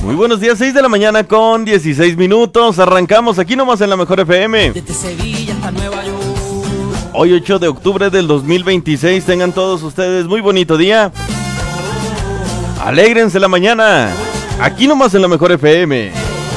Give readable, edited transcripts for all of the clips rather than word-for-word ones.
Muy buenos días, 6 de la mañana con 16 minutos. Arrancamos aquí nomás en la Mejor FM. Desde Sevilla hasta Nueva York. Hoy 8 de octubre del 2026. Tengan todos ustedes muy bonito día. Alégrense la mañana. Aquí nomás en la Mejor FM.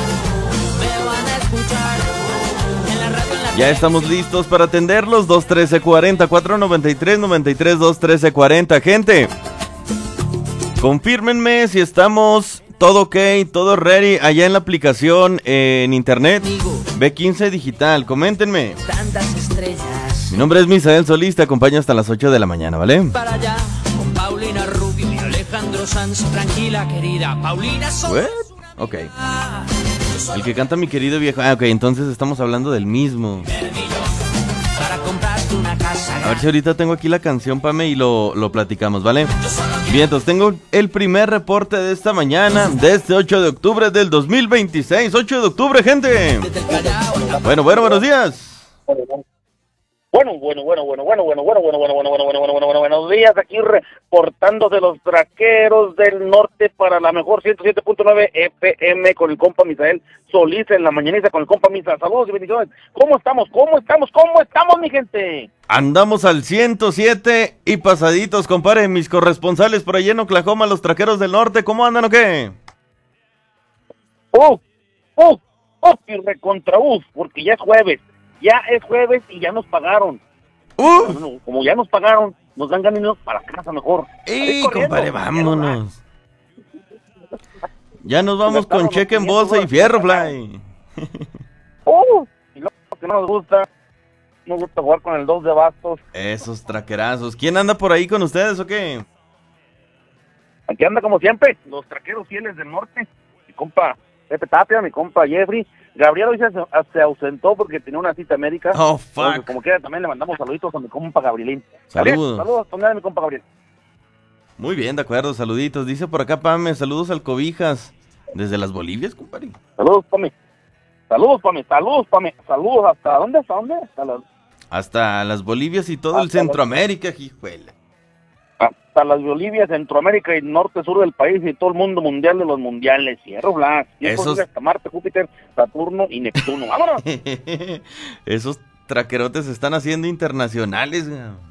Ya estamos listos para atenderlos. 213-40, 493-93, 213-40. Gente, confírmenme si estamos todo ok, todo ready allá en la aplicación en internet B15 Digital. Coméntenme. Tantas estrellas. Mi nombre es Misael Solís, te acompaño hasta las 8 de la mañana, ¿vale? Para allá, con Paulina Rubio y Alejandro Sanz. Tranquila, querida, Paulina Solís. Ok. El que canta mi querido viejo. Ah, ok, entonces estamos hablando del mismo. Para comprarte una casa. A ver si ahorita tengo aquí la canción, Pame, y lo platicamos, ¿vale? Bien, entonces tengo el primer reporte de esta mañana, de este 8 de octubre del 2026. 8 de octubre, gente. Desde el Callao hasta Bueno, buenos días. Buenos días, aquí reportándose los traqueros del norte para la mejor 107.9 FM con el compa Misael Solís en la mañaniza con el compa Misa. Saludos y bendiciones. ¿Cómo estamos, mi gente? Andamos al 107 y pasaditos, compadre. Mis corresponsales por allá en Oklahoma, los traqueros del norte, ¿cómo andan o qué? Y recontra porque ya es jueves. Ya es jueves y ya nos pagaron. Bueno, como ya nos pagaron, nos dan ganas para casa mejor. ¡Ey, compadre, vámonos! Ya nos vamos con cheque en bolsa y fierro, fly. Y lo que no nos gusta jugar con el 2 de bastos. Esos traquerazos. ¿Quién anda por ahí con ustedes o qué? Aquí anda como siempre, los traqueros fieles del norte. Mi compa Pepe Tapia, mi compa Jeffrey. Gabriel hoy se ausentó porque tenía una cita médica. Oh, fuck. Entonces, como quiera, también le mandamos saluditos a mi compa Gabrielín. Saludos. Saludos a mi compa Gabriel. Muy bien, de acuerdo, saluditos. Dice por acá, Pame, saludos al Cobijas. ¿Desde las Bolivias, compadre? Saludos, Pame. Saludos, ¿hasta dónde? Hasta las Bolivias y todo el Centroamérica, hijuela. Hasta las Bolivias, Centroamérica y norte, sur del país y todo el mundo mundial de los mundiales. Cierro, Blas. Y Esos... hasta Marte, Júpiter, Saturno y Neptuno. ¡Vámonos! Esos traquerotes se están haciendo internacionales.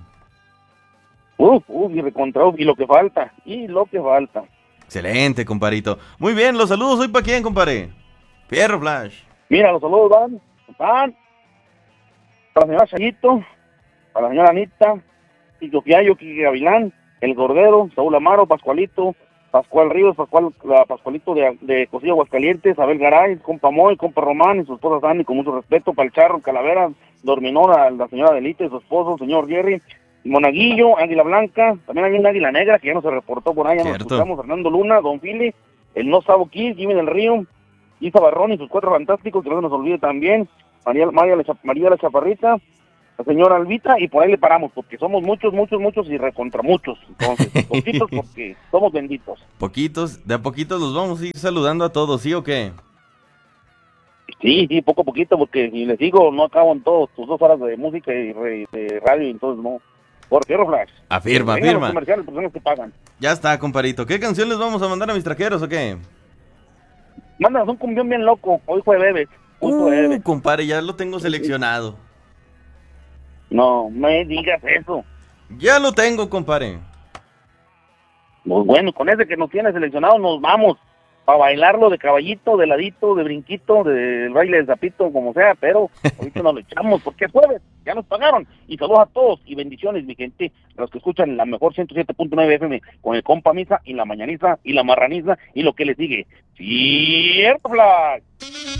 Y lo que falta. Excelente, comparito. Muy bien, los saludos hoy para quién, compadre. Fierro Flash. Mira, los saludos van para la señora Chayito, para la señora Anita, Kiko Fiallo, Kiki Gavilán, El Gordero, Saúl Amaro, Pascualito, Pascual Ríos, Pascualito de Cosillo Aguascalientes, Abel Garay, compa Moy, compa Román y su esposa Dani, con mucho respeto, para el Charro, Calavera, Dorminora, la señora Delite, su esposo, señor Jerry, Monaguillo, Águila Blanca, también hay una Águila Negra que ya no se reportó por ahí, ya nos escuchamos, Fernando Luna, Don Fili, el No Sabo Kid, Jimmy del Río, Isa Barrón y sus 4 fantásticos, que no se nos olvide también, María la Chaparrita, la señora Albita, y por ahí le paramos, porque somos muchos y recontra muchos, entonces, poquitos porque somos benditos. De a poquitos los vamos a ir saludando a todos, ¿sí o qué? Sí, poco a poquito, porque si les digo, no acabo en todos tus 2 horas de música y de radio, entonces no. Por Fierro Flash. Afirma. Los comerciales, personas que pagan. Ya está, comparito. ¿Qué canción les vamos a mandar a mis traqueros o qué? Mándanos un cumbión bien loco, hoy fue bebé. Compadre, ya lo tengo seleccionado. No me digas eso. Ya lo tengo, compadre. Pues bueno, con ese que nos tiene seleccionado nos vamos para bailarlo de caballito, de ladito, de brinquito, del baile del zapito, como sea, pero ahorita nos lo echamos porque es jueves, ya nos pagaron. Y saludos a todos y bendiciones, mi gente, a los que escuchan la mejor 107.9 FM con el compa Misa y la mañaniza y la marraniza y lo que les sigue. ¡Cierto, Flash!